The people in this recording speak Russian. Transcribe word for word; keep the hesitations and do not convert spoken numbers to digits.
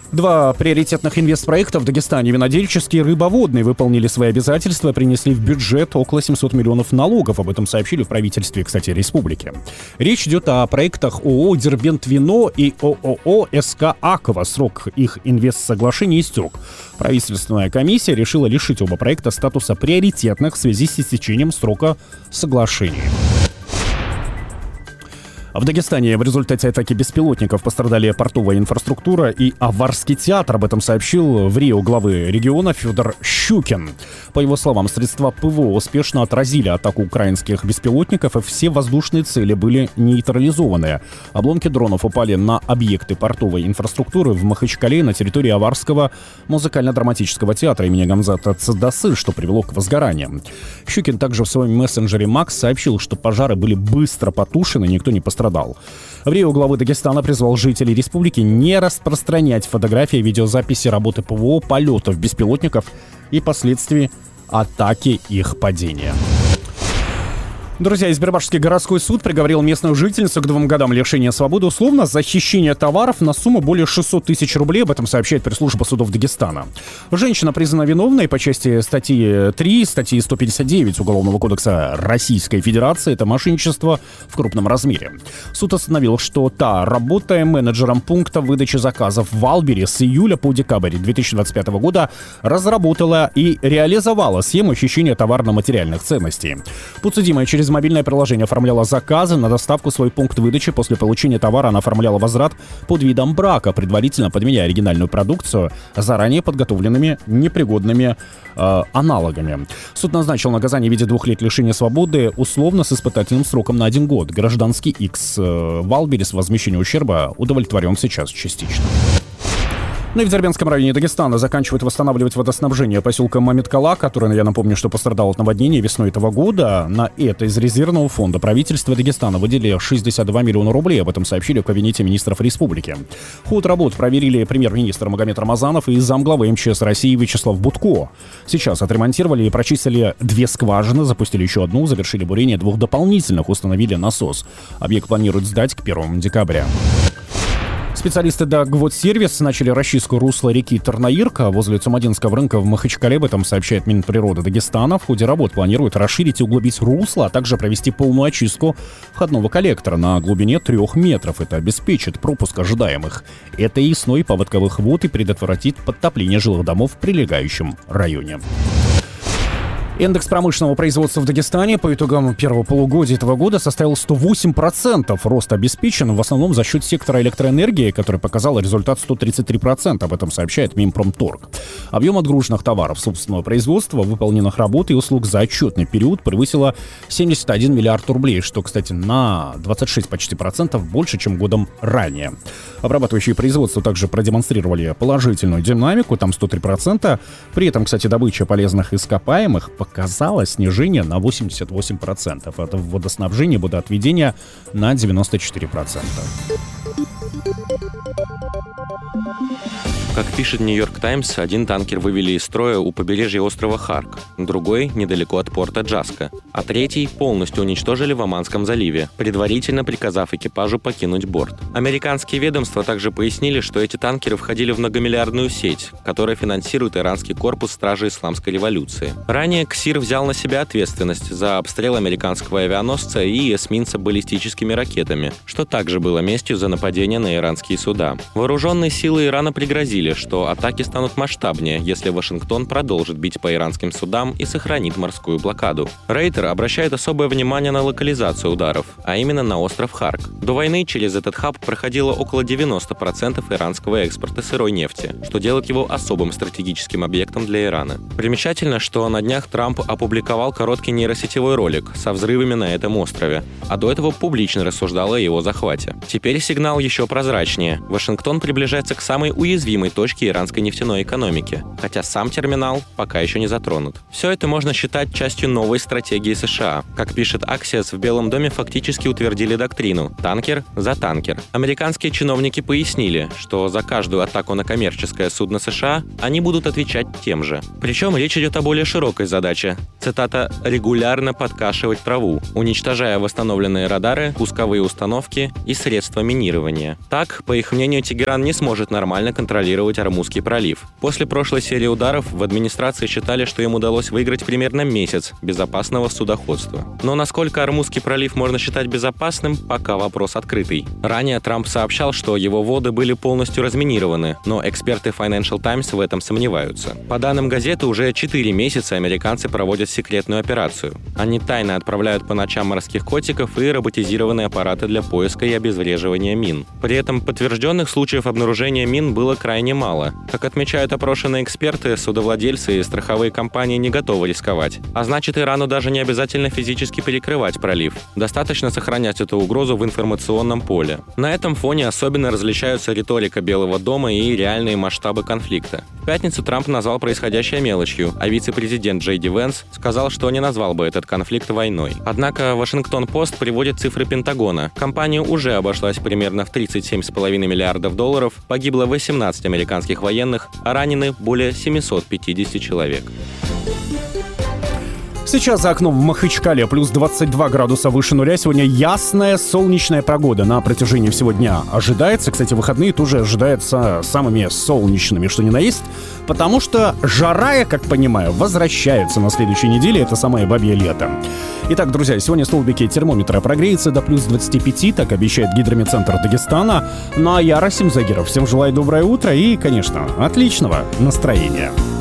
Два приоритетных инвестпроекта в Дагестане, винодельческий и рыбоводный, выполнили свои обязательства и принесли в бюджет около семьсот миллионов налогов. Об этом сообщили в правительстве, кстати, республики. Речь идет о проектах ООО «Дербент-Вино» и ООО «СК Аква». Срок их инвестсоглашений истек. Правительственная комиссия решила лишить оба проекта статуса приоритетных в связи с истечением срока соглашений. В Дагестане в результате атаки беспилотников пострадали портовая инфраструктура и Аварский театр. Об этом сообщил в РИО главы региона Федор Щукин. По его словам, средства ПВО успешно отразили атаку украинских беспилотников, и все воздушные цели были нейтрализованы. Обломки дронов упали на объекты портовой инфраструктуры в Махачкале на территории Аварского музыкально-драматического театра имени Гамзата Цадасы, что привело к возгораниям. Щукин также в своем мессенджере Макс сообщил, что пожары были быстро потушены, никто не пострадал. В РИО главы Дагестана призвал жителей республики не распространять фотографии и видеозаписи работы ПВО, полетов беспилотников и последствий атаки их падения. Друзья, Избербашский городской суд приговорил местную жительницу к двум годам лишения свободы условно за хищение товаров на сумму более шестьсот тысяч рублей. Об этом сообщает пресс-служба судов Дагестана. Женщина признана виновной по части статьи три, статьи сто пятьдесят девять Уголовного кодекса Российской Федерации. Это мошенничество в крупном размере. Суд установил, что та, работая менеджером пункта выдачи заказов в Албере с июля по декабрь две тысячи двадцать пятого года, разработала и реализовала схему хищения товарно-материальных ценностей. Подсудимая через мобильное приложение оформляла заказы на доставку в свой пункт выдачи. После получения товара она оформляла возврат под видом брака, предварительно подменяя оригинальную продукцию заранее подготовленными непригодными э, аналогами. Суд назначил наказание в виде двух лет лишения свободы условно с испытательным сроком на один год. Гражданский X э, в Албере с возмещением ущерба удовлетворен сейчас частично. Ну и в Дербентском районе Дагестана заканчивают восстанавливать водоснабжение поселка Мамиткала, который, я напомню, что пострадал от наводнения весной этого года. На это из резервного фонда правительства Дагестана выделили шестьдесят два миллиона рублей. Об этом сообщили в кабинете министров республики. Ход работ проверили премьер-министр Магомед Рамазанов и замглавы МЧС России Вячеслав Будко. Сейчас отремонтировали и прочистили две скважины, запустили еще одну, завершили бурение двух дополнительных, установили насос. Объект планируют сдать к первому декабря. Специалисты Дагводсервис начали расчистку русла реки Тарнаирка возле Цумадинского рынка в Махачкале. Об этом сообщает Минприроды Дагестана. В ходе работ планируют расширить и углубить русло, а также провести полную очистку входного коллектора на глубине трех метров. Это обеспечит пропуск ожидаемых этой весной паводковых вод и предотвратит подтопление жилых домов в прилегающем районе. Индекс промышленного производства в Дагестане по итогам первого полугодия этого года составил сто восемь процентов. Рост обеспечен в основном за счет сектора электроэнергии, который показал результат сто тридцать три процента. Об этом сообщает Минпромторг. Объем отгруженных товаров собственного производства, выполненных работ и услуг за отчетный период превысило семьдесят один миллиард рублей, что, кстати, на двадцать шесть почти процентов больше, чем годом ранее. Обрабатывающие производства также продемонстрировали положительную динамику, там сто три процента. При этом, кстати, добыча полезных ископаемых показало снижение на восемьдесят восемь процентов. Это водоснабжение, водоотведение на девяносто четыре процента. Как пишет «Нью-Йорк Таймс», один танкер вывели из строя у побережья острова Харк, другой — недалеко от порта Джаска, а третий полностью уничтожили в Оманском заливе, предварительно приказав экипажу покинуть борт. Американские ведомства также пояснили, что эти танкеры входили в многомиллиардную сеть, которая финансирует иранский корпус Стражи Исламской революции. Ранее КСИР взял на себя ответственность за обстрел американского авианосца и эсминца баллистическими ракетами, что также было местью за нападение на иранские суда. Вооруженные силы Ирана пригрозили, что атаки станут масштабнее, если Вашингтон продолжит бить по иранским судам и сохранит морскую блокаду. Рейтер обращает особое внимание на локализацию ударов, а именно на остров Харк. До войны через этот хаб проходило около девяносто процентов иранского экспорта сырой нефти, что делает его особым стратегическим объектом для Ирана. Примечательно, что на днях Трамп опубликовал короткий нейросетевой ролик со взрывами на этом острове, а до этого публично рассуждал о его захвате. Теперь сигнал еще прозрачнее. Вашингтон приближается к самой уязвимой точки иранской нефтяной экономики, хотя сам терминал пока еще не затронут. Все это можно считать частью новой стратегии США. Как пишет Axios, в Белом доме фактически утвердили доктрину «танкер за танкер». Американские чиновники пояснили, что за каждую атаку на коммерческое судно США они будут отвечать тем же. Причем речь идет о более широкой задаче. Цитата: «регулярно подкашивать траву, уничтожая восстановленные радары, пусковые установки и средства минирования». Так, по их мнению, Тегеран не сможет нормально контролировать заблокировать Ормузский пролив. После прошлой серии ударов в администрации считали, что им удалось выиграть примерно месяц безопасного судоходства. Но насколько Ормузский пролив можно считать безопасным, пока вопрос открытый. Ранее Трамп сообщал, что его воды были полностью разминированы, но эксперты Financial Times в этом сомневаются. По данным газеты, уже четыре месяца американцы проводят секретную операцию. Они тайно отправляют по ночам морских котиков и роботизированные аппараты для поиска и обезвреживания мин. При этом подтвержденных случаев обнаружения мин было крайне мало. Как отмечают опрошенные эксперты, судовладельцы и страховые компании не готовы рисковать. А значит, Ирану даже не обязательно физически перекрывать пролив. Достаточно сохранять эту угрозу в информационном поле. На этом фоне особенно различаются риторика Белого дома и реальные масштабы конфликта. В пятницу Трамп назвал происходящее мелочью, а вице-президент Джей Ди Венс сказал, что не назвал бы этот конфликт войной. Однако Вашингтон-Пост приводит цифры Пентагона. Компания уже обошлась примерно в тридцать семь целых пять десятых миллиардов долларов, погибло восемнадцать американских военных, а ранены более семьсот пятьдесят человек. Сейчас за окном в Махачкале плюс двадцать два градуса выше нуля. Сегодня ясная солнечная погода на протяжении всего дня ожидается. Кстати, выходные тоже ожидаются самыми солнечными, что ни на есть. Потому что жара, я как понимаю, возвращается на следующей неделе. Это самое бабье лето. Итак, друзья, сегодня столбики термометра прогреются до плюс двадцати пяти, так обещает гидрометцентр Дагестана. Ну а я, Расим Загиров, всем желаю доброе утро и, конечно, отличного настроения.